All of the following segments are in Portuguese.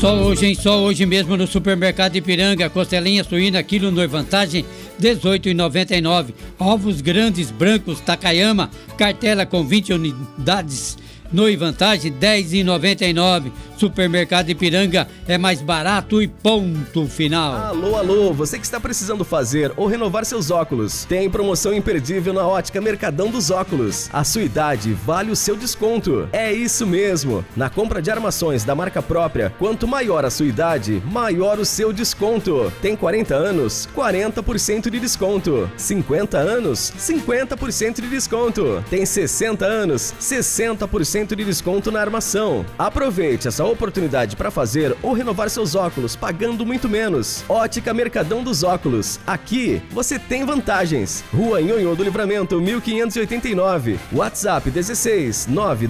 Só hoje, hein? Só hoje mesmo no Supermercado Ipiranga, costelinha suína, quilo no vantagem, R$18,99. Ovos grandes brancos Takayama, cartela com 20 unidades, no vantagem, R$10,99. Supermercado Ipiranga é mais barato e ponto final. Alô, você que está precisando fazer ou renovar seus óculos, tem promoção imperdível na Ótica Mercadão dos Óculos. A sua idade vale o seu desconto. É isso mesmo. Na compra de armações da marca própria, quanto maior a sua idade, maior o seu desconto. Tem 40 anos, 40% de desconto. 50 anos, 50% de desconto. Tem 60 anos, 60% de desconto na armação. Aproveite essa oportunidade para fazer ou renovar seus óculos pagando muito menos. Ótica Mercadão dos Óculos. Aqui você tem vantagens. Rua Nhonhô do Livramento, 1589. WhatsApp 16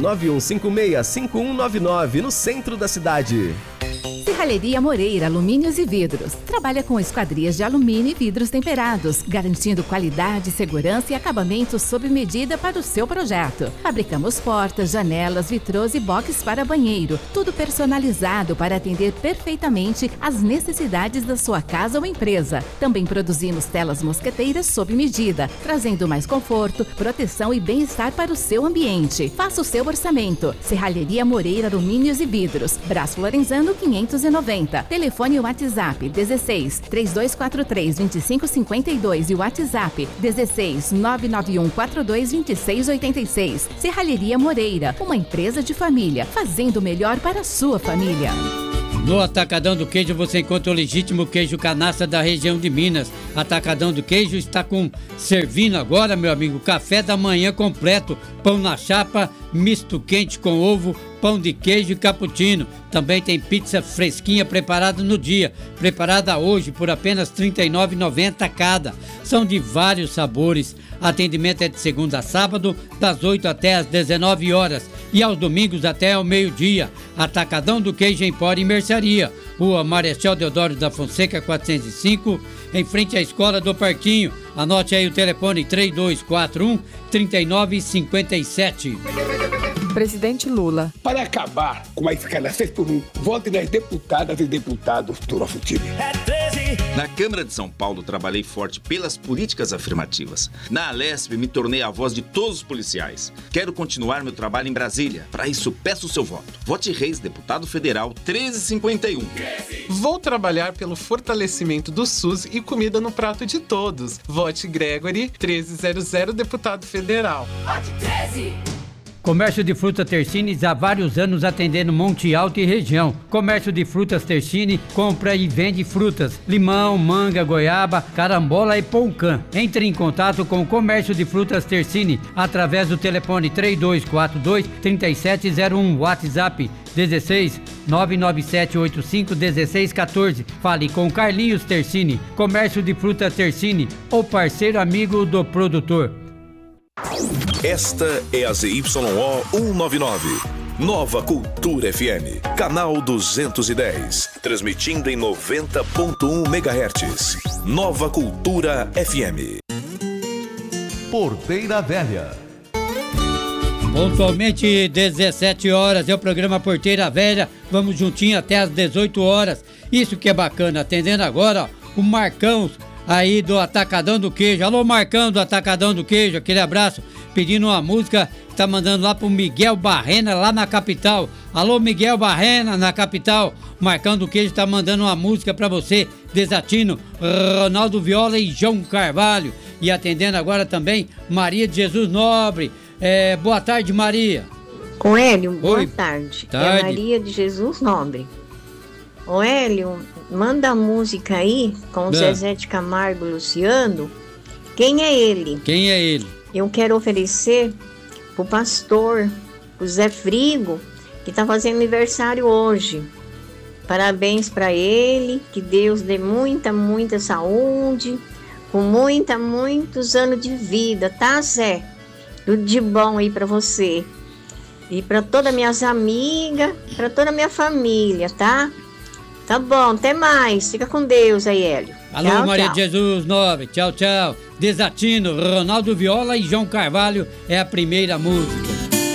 991565199 no centro da cidade. Serralheria Moreira Alumínios e Vidros. Trabalha com esquadrias de alumínio e vidros temperados, garantindo qualidade, segurança e acabamento sob medida para o seu projeto. Fabricamos portas, janelas, vitrôs e boxes para banheiro. Tudo personalizado para atender perfeitamente às necessidades da sua casa ou empresa. Também produzimos telas mosqueteiras sob medida, trazendo mais conforto, proteção e bem-estar para o seu ambiente. Faça o seu orçamento. Serralheria Moreira Alumínios e Vidros. Brás Florenzano 590. Telefone e WhatsApp 16 3243 2552 e WhatsApp 16 991 42 2686. Serralheria Moreira, uma empresa de família, fazendo o melhor para a sua família. No Atacadão do Queijo você encontra o legítimo queijo canaça da região de Minas. Atacadão do Queijo está servindo agora, meu amigo, café da manhã completo, pão na chapa, misto quente com ovo, pão de queijo e cappuccino. Também tem pizza fresquinha preparada no dia, preparada hoje por apenas R$ 39,90 cada. São de vários sabores. Atendimento é de segunda a sábado, das 8 até às 19 horas e aos domingos até ao meio-dia. Atacadão do Queijo Empório e Mercearia, Rua Marechal Deodoro da Fonseca 405, em frente à Escola do Parquinho. Anote aí o telefone 3241-3957. Presidente Lula. Para acabar com a escalação por um, vote nas deputadas e deputados do nosso time. Na Câmara de São Paulo, trabalhei forte pelas políticas afirmativas. Na Alesp, me tornei a voz de todos os policiais. Quero continuar meu trabalho em Brasília. Para isso, peço o seu voto. Vote Reis, deputado federal, 1351. Vou trabalhar pelo fortalecimento do SUS e comida no prato de todos. Vote Gregory, 1300, deputado federal. Vote 13! Comércio de frutas Tersini há vários anos atendendo Monte Alto e região. Comércio de frutas Tersini compra e vende frutas, limão, manga, goiaba, carambola e poncã. Entre em contato com o Comércio de Frutas Tersini através do telefone 3242-3701, WhatsApp 16 99785 1614. Fale com Carlinhos Tersini. Comércio de frutas Tersini, o parceiro amigo do produtor. Esta é a ZYO 199, Nova Cultura FM, canal 210, transmitindo em 90.1 MHz. Nova Cultura FM. Porteira Velha. Pontualmente 17 horas é o programa Porteira Velha. Vamos juntinho até às 18 horas. Isso que é bacana. Atendendo agora, ó, o Marcão aí do Atacadão do Queijo. Alô, Marcão do Atacadão do Queijo, aquele abraço. Pedindo uma música, tá mandando lá pro Miguel Barrena, lá na capital. Alô, Miguel Barrena, na capital. Marcão do Queijo tá mandando uma música pra você. Desatino, Ronaldo Viola e João Carvalho. E atendendo agora também, Maria de Jesus Nobre. Boa tarde, Maria. Ô Hélio, boa tarde. É Maria de Jesus Nobre. Ô Hélio, manda a música aí com o Zezé de Camargo e Luciano. Quem é ele? Quem é ele? Eu quero oferecer pro pastor, o Zé Frigo, que tá fazendo aniversário hoje. Parabéns para ele, que Deus dê muita saúde, com muitos anos de vida, tá, Zé? Tudo de bom aí para você. E para todas minhas amigas, para toda a minha família, tá? Tá bom, até mais. Fica com Deus aí, Hélio. Alô, tchau, Maria de Jesus Nobre. Tchau, tchau. Desatino, Ronaldo Viola e João Carvalho é a primeira música.